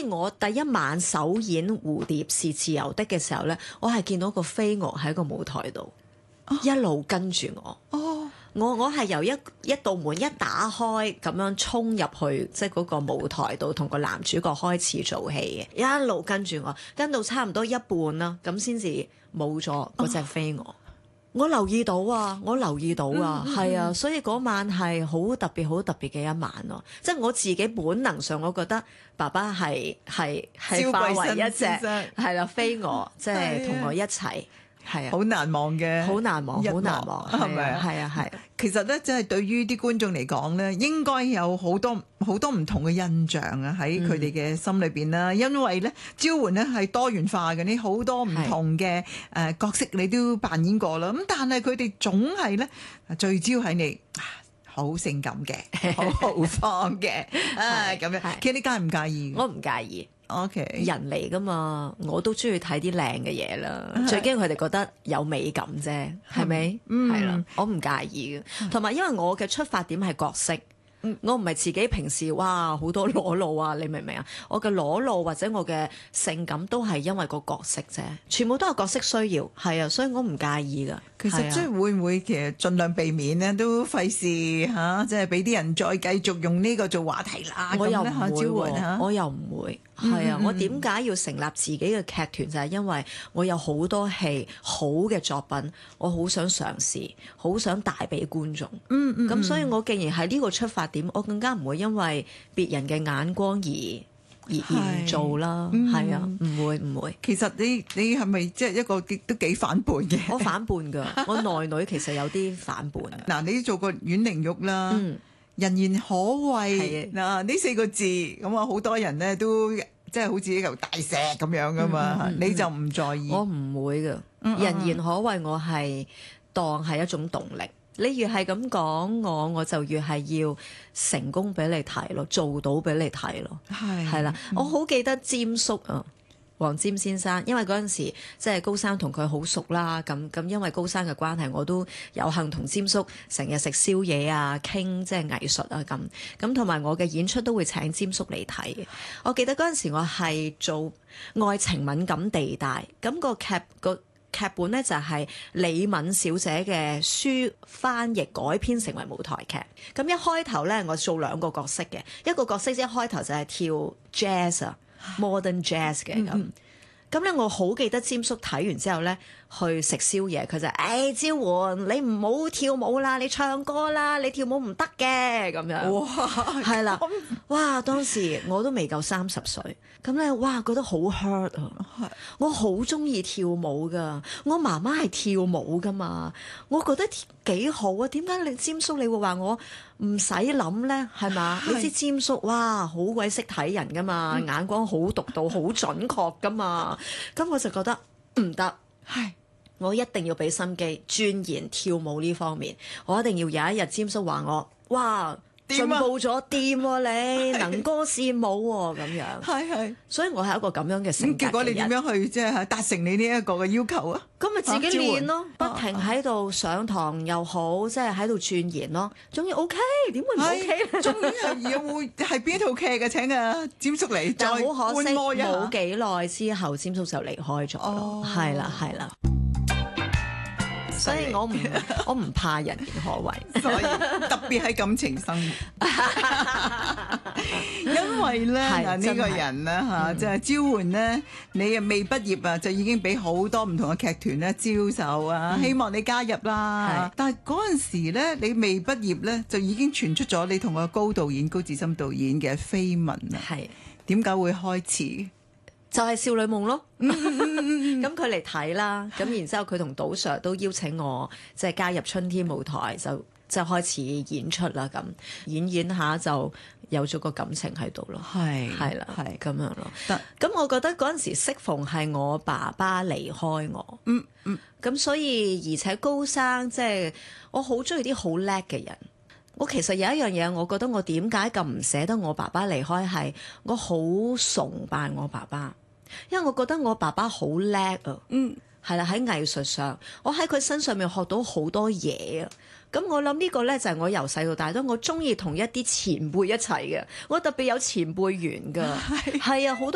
我第一晚首演蝴蝶是自由的嘅時候咧，我係見到個飛蛾喺個舞台度，一路跟住我。 哦， 我係由一道門一打開咁樣衝入去，即係嗰個舞台度同個男主角開始做戲嘅，一路跟住我，跟到差唔多一半啦，咁先至冇咗嗰隻飛蛾。我留意到啊，係啊，所以嗰晚係好特別、好特別嘅一晚咯。即係我自己本能上，我覺得爸爸係化為一隻係啦飛蛾，即係同我一齊。係啊， 好難忘嘅， 好難忘， 係咪啊？ 係啊。 其實咧，即係對於啲觀眾嚟講咧，應該有好多唔同嘅印象啊，喺佢哋嘅心裏邊啦。因為咧，招喚咧係多元化嘅，你好多唔同嘅角色你都扮演過啦。咁但係佢哋總係咧聚焦喺你好性感嘅，好豪放嘅咁樣。其實你介唔介意？ 我唔介意。 OK， 人嚟噶嘛，我都中意睇啲靚嘅嘢啦。最驚佢哋覺得有美感啫，係咪？係啦，我唔介意嘅。同埋因為我嘅出發點係角色。我唔係自己平時哇好多裸露啊，你明唔明啊？我嘅裸露或者我嘅性感都係因為個角色啫，全部都係角色需要，係啊，所以我唔介意噶。 其實即係會唔會其實盡量避免咧，都費事嚇，即係俾啲人再繼續用呢個做話題啦。 我又唔會喎， 我又唔會。係啊，我點解要成立自己嘅劇團？就係因為我有好多戲好嘅作品，我好想嘗試，好想帶俾觀眾。咁所以我既然係呢個出發點，我更加唔會因為別人嘅眼光而唔做啦。係啊，唔會。 其實你係咪即係一個都幾反叛嘅？ 我反叛㗎，我內裏其實有啲反叛。 嗱，你做過阮玲玉啦。人言可畏嗱，呢4個字咁啊，好多人咧都即係好似一嚿大石咁樣噶嘛，你就唔在意？ 我唔會噶，人言可畏，我係當係一種動力。你越係咁講我就越係要成功俾你睇咯，做到俾你睇咯，係啦。我好記得詹叔啊。黃霑先生，因為嗰陣時即係高生同佢好熟啦，咁因為高生嘅關係，我都有幸同詹叔成日食宵夜啊，傾即係藝術啊咁同埋我嘅演出都會請詹叔嚟睇嘅。我記得嗰陣時我係做愛情敏感地帶，咁個劇本呢就係李敏小姐嘅書翻譯改編成為舞台劇。咁一開頭呢，我做2個角色嘅，一個角色一開頭就係跳 jazz 啊。Modern jazz 嘅咁咧，我好記得詹叔睇完之後咧，去食宵夜，佢就招喚你唔好跳舞啦，你唱歌啦，你跳舞唔得嘅咁樣。哇，係啦，哇！當時我都未夠30歲，咁咧，哇，覺得好 hurt 啊！我好中意跳舞噶，我媽媽係跳舞噶嘛，我覺得幾好啊！點解你詹叔你會話我唔使諗咧？係嘛？你知詹叔哇，好鬼識睇人噶嘛，眼光好獨到，好準確噶嘛。咁我就覺得唔得，我一定要俾心機鑽研跳舞呢方面，我一定要有一日詹叔話我，哇，進步咗掂喎，你能歌善舞喎，咁樣係，所以我係一個咁樣嘅性格嘅人。結果你點樣去即係達成你呢一個嘅要求啊？ 咁咪自己練咯，不停喺度上堂又好，即係喺度鑽研咯。終於 OK， 點會唔 OK 咧？ 終於有會係邊套劇嘅？請啊詹叔嚟再好可惜， 觀摩一下。 冇幾耐之後，詹叔就離開咗咯。係啦。所以我唔怕人言可畏， 所以特別喺感情生活，因為咧呢個人咧即係招喚咧，你未畢業啊，就已經俾好多唔同嘅劇團咧招手啊，希望你加入啦。但係嗰陣時咧，你未畢業咧，就已經傳出咗你同個高志森導演嘅緋聞啊。係點解會開始？ 就係少女夢咯，咁佢嚟睇啦，咁然之後佢同杜 Sir 都邀請我，即係加入春天舞台，就即係開始演出啦，咁演下就有咗個感情喺度咯，係啦，係咁樣咯。咁我覺得嗰陣時適逢係我爸爸離開我，咁所以而且高生即係我好中意啲好叻嘅人。我其實有一樣嘢，我覺得我點解咁唔捨得我爸爸離開，係我好崇拜我爸爸。因為我覺得我爸爸好叻啊，係啦，喺藝術上，我喺佢身上面學到好多嘢啊。咁我諗呢個呢，就係我由細到大都我中意同一啲前輩一齊嘅，我特別有前輩緣㗎，係啊，好多。